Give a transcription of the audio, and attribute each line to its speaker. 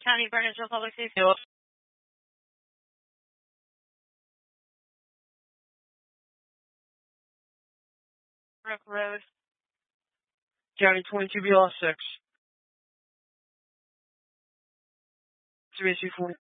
Speaker 1: County Burnsville Public Safety.
Speaker 2: Hello.
Speaker 1: Brook Road.
Speaker 2: County 22B Lost 6. 3 40.